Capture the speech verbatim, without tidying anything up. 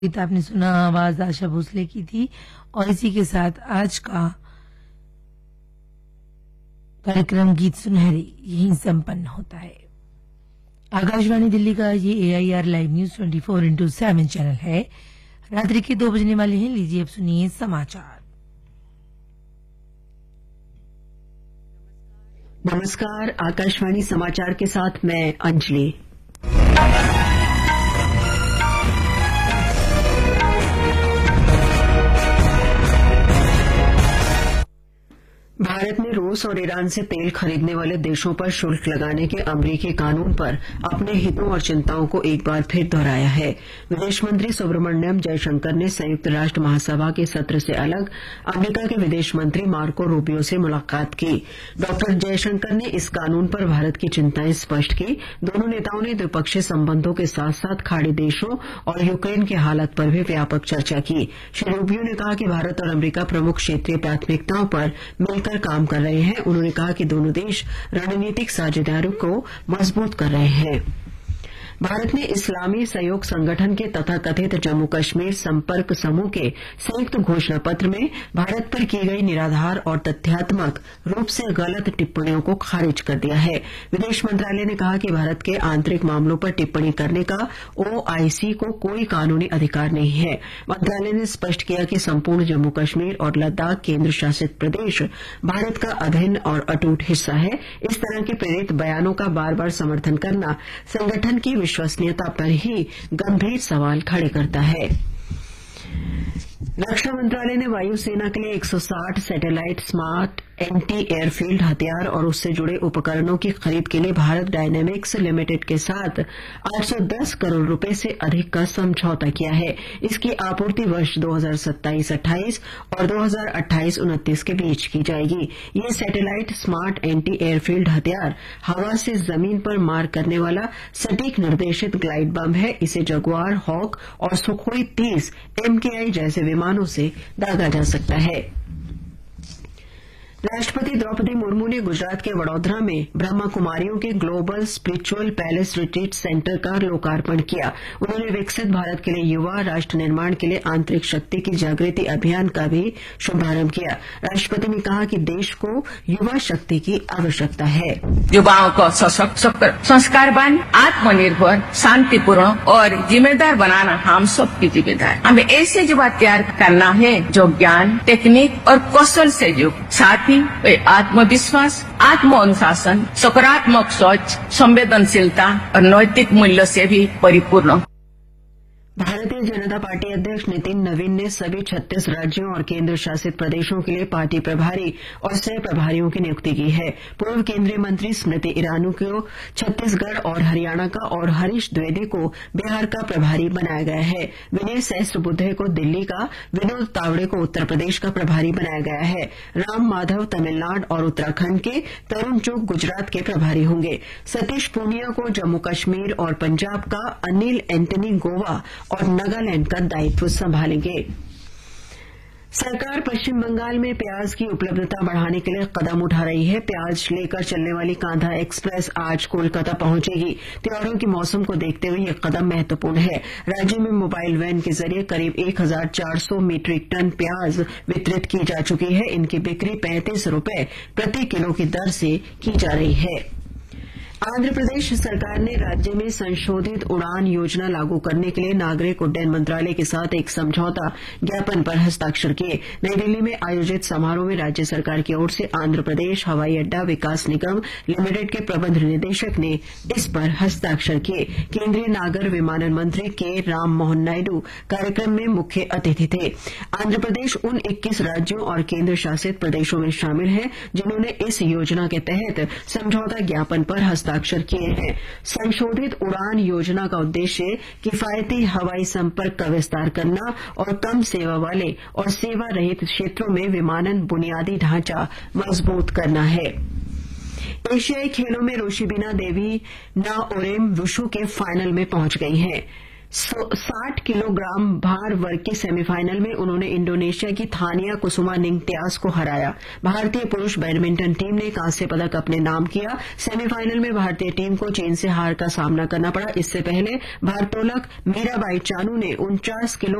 गीत आपने सुना, आवाज आशा भोसले की थी। और इसी के साथ आज का कार्यक्रम गीत सुनहरी यहीं संपन्न होता है। आकाशवाणी दिल्ली का ये AIR live news twenty four into seven channel है। रात्रि के दो बजने वाले हैं। लीजिए अब सुनिए समाचार। नमस्कार, आकाशवाणी समाचार के साथ मैं अंजलि। भारत ने रूस और ईरान से तेल खरीदने वाले देशों पर शुल्क लगाने के अमरीकी कानून पर अपने हितों और चिंताओं को एक बार फिर दोहराया है। विदेश मंत्री सुब्रमण्यम जयशंकर ने संयुक्त राष्ट्र महासभा के सत्र से अलग अमरीका के विदेश मंत्री मार्को रूबियो से मुलाकात की। डॉ जयशंकर ने इस कानून पर भारत की चिंताएं स्पष्ट की। दोनों नेताओं ने द्विपक्षीय संबंधों के साथ साथ खाड़ी देशों और यूक्रेन की हालत पर भी व्यापक चर्चा की। श्री रूबियो ने कहा कि भारत और अमरीका प्रमुख क्षेत्रीय प्राथमिकताओं पर मिलकर काम कर रहे हैं। उन्होंने कहा कि दोनों देश रणनीतिक साझेदारी को मजबूत कर रहे हैं। भारत ने इस्लामी सहयोग संगठन के तथाकथित जम्मू कश्मीर संपर्क समूह के संयुक्त घोषणा पत्र में भारत पर की गई निराधार और तथ्यात्मक रूप से गलत टिप्पणियों को खारिज कर दिया है। विदेश मंत्रालय ने कहा कि भारत के आंतरिक मामलों पर टिप्पणी करने का ओआईसी को कोई कानूनी अधिकार नहीं है। मंत्रालय ने स्पष्ट किया कि संपूर्ण जम्मू कश्मीर और लद्दाख केंद्र शासित प्रदेश भारत का अभिन्न और अटूट हिस्सा है। इस तरह के प्रेरित बयानों का बार बार समर्थन करना संगठन की विश्वसनीयता पर ही गंभीर सवाल खड़े करता है। रक्षा मंत्रालय ने वायुसेना के लिए एक सौ साठ सैटेलाइट स्मार्ट एंटी एयरफील्ड हथियार और उससे जुड़े उपकरणों की खरीद के लिए भारत डायनेमिक्स लिमिटेड के साथ आठ सौ दस करोड़ रुपए से अधिक का समझौता किया है। इसकी आपूर्ति वर्ष दो हज़ार सत्ताईस अट्ठाईस और दो हज़ार अट्ठाईस उनतीस के बीच की जाएगी। ये सैटेलाइट स्मार्ट एंटी एयरफील्ड हथियार हवा से जमीन पर मार करने वाला सटीक निर्देशित ग्लाइड बम है। इसे जगुआर, हॉक और सुखोई तीस एमकेआई जैसे विमानों से दागा जा सकता है। राष्ट्रपति द्रौपदी मुर्मू ने गुजरात के वडोदरा में ब्रह्मा कुमारियों के global spiritual palace retreat centre का लोकार्पण किया। उन्होंने विकसित भारत के लिए युवा राष्ट्र निर्माण के लिए आंतरिक शक्ति की जागृति अभियान का भी शुभारंभ किया। राष्ट्रपति ने कहा कि देश को युवा शक्ति की आवश्यकता है। युवाओं को सशक्त, संस्कारवान, आत्मनिर्भर, शांतिपूर्ण और जिम्मेदार बनाना हम सबकी जिम्मेदारी। हमें ऐसे युवा तैयार करना है जो ज्ञान, टेक्निक और कौशल से युक्त, साथ वे आत्मविश्वास, आत्म अनुशासन, सकारात्मक सोच, संवेदनशीलता और नैतिक मूल्य से भी परिपूर्ण। भारतीय जनता पार्टी अध्यक्ष नितिन नवीन ने सभी छत्तीस राज्यों और केंद्र शासित प्रदेशों के लिए पार्टी प्रभारी और सह प्रभारियों की नियुक्ति की है। पूर्व केंद्रीय मंत्री स्मृति ईरानी को छत्तीसगढ़ और हरियाणा का और हरीश द्विवेदी को बिहार का प्रभारी बनाया गया है। विनय सहस्त्रबुद्धे को दिल्ली का, विनोद तावड़े को उत्तर प्रदेश का प्रभारी बनाया गया है। राम माधव तमिलनाडु और उत्तराखंड के, तरुण चुग गुजरात के प्रभारी होंगे। सतीश पूनिया को जम्मू कश्मीर और पंजाब का, अनिल एंटनी गोवा और नागालैंड का दायित्व संभालेंगे। सरकार पश्चिम बंगाल में प्याज की उपलब्धता बढ़ाने के लिए कदम उठा रही है। प्याज लेकर चलने वाली कांधा एक्सप्रेस आज कोलकाता पहुंचेगी। त्योहारों के मौसम को देखते हुए यह कदम महत्वपूर्ण है। राज्य में मोबाइल वैन के जरिए करीब एक हजार चार सौ मीट्रिक टन प्याज वितरित की जा चुकी है। इनकी बिक्री पैंतीस रुपए प्रति किलो की दर से की जा रही है। आंध्र प्रदेश सरकार ने राज्य में संशोधित उड़ान योजना लागू करने के लिए नागरिक उड्डयन मंत्रालय के साथ एक समझौता ज्ञापन पर हस्ताक्षर किए। नई दिल्ली में आयोजित समारोह में राज्य सरकार की ओर से आंध्र प्रदेश हवाई अड्डा विकास निगम लिमिटेड के प्रबंध निदेशक ने इस पर हस्ताक्षर किए। केंद्रीय नागर विमानन मंत्री के राम मोहन नायडू कार्यक्रम में मुख्य अतिथि थे। आंध्र प्रदेश उन इक्कीस राज्यों और केंद्र शासित प्रदेशों में शामिल है जिन्होंने इस योजना के तहत समझौता ज्ञापन पर हस्ताक्षर हस्ताक्षर किए हैं। संशोधित उड़ान योजना का उद्देश्य किफायती हवाई संपर्क का विस्तार करना और कम सेवा वाले और सेवा रहित क्षेत्रों में विमानन बुनियादी ढांचा मजबूत करना है। एशियाई खेलों में रोशिबिना देवी नाओरेम वुशु के फाइनल में पहुंच गई हैं। साठ किलोग्राम भार वर्ग की सेमीफाइनल में उन्होंने इंडोनेशिया की थानिया कुसुमा निंगटियास को हराया। भारतीय पुरुष बैडमिंटन टीम ने कांस्य पदक अपने नाम किया। सेमीफाइनल में भारतीय टीम को चीन से हार का सामना करना पड़ा। इससे पहले भारोत्तोलक मीराबाई चानू ने उनचास किलो